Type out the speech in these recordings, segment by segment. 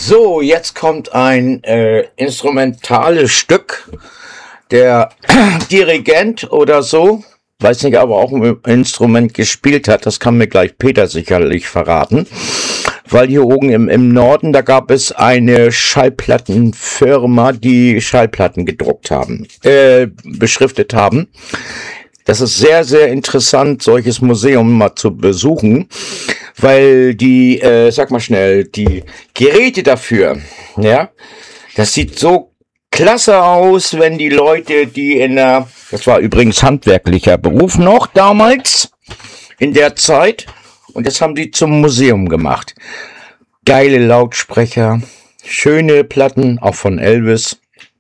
So, jetzt kommt ein instrumentales Stück. Der Dirigent oder so, weiß nicht, aber auch ein Instrument gespielt hat, das kann mir gleich Peter sicherlich verraten. Weil hier oben im Norden, da gab es eine Schallplattenfirma, die Schallplatten gedruckt haben, beschriftet haben. Das ist sehr, sehr interessant, solches Museum mal zu besuchen, weil die, sag mal schnell, die Geräte dafür, ja, das sieht so klasse aus, wenn die Leute, die das war übrigens handwerklicher Beruf noch damals, in der Zeit, und das haben die zum Museum gemacht. Geile Lautsprecher, schöne Platten, auch von Elvis.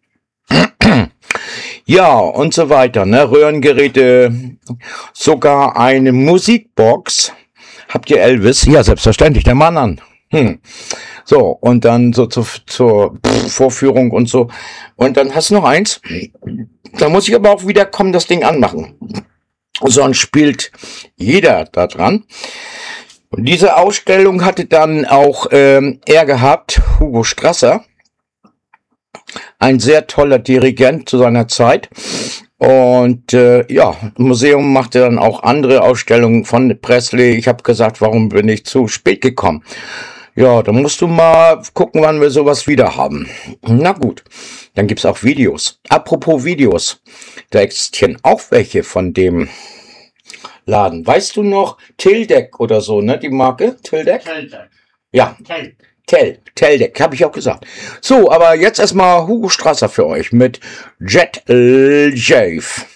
Ja, und so weiter, ne? Röhrengeräte, sogar eine Musikbox. Habt ihr Elvis? Ja, selbstverständlich, der Mann an. So, und dann so zur Vorführung und so. Und dann hast du noch eins. Da muss ich aber auch wieder kommen, das Ding anmachen. Sonst spielt jeder da dran. Und diese Ausstellung hatte dann auch er gehabt, Hugo Strasser. Ein sehr toller Dirigent zu seiner Zeit. Und ja, das Museum machte dann auch andere Ausstellungen von Presley. Ich habe gesagt, warum bin ich zu spät gekommen? Ja, da musst du mal gucken, wann wir sowas wieder haben. Na gut, dann gibt's auch Videos. Apropos Videos, da existieren auch welche von dem Laden. Weißt du noch, Teldec oder so, ne, die Marke? Teldec? Teldec. Ja. Teldec, habe ich auch gesagt. So, aber jetzt erstmal Hugo Strasser für euch mit Jet Jave.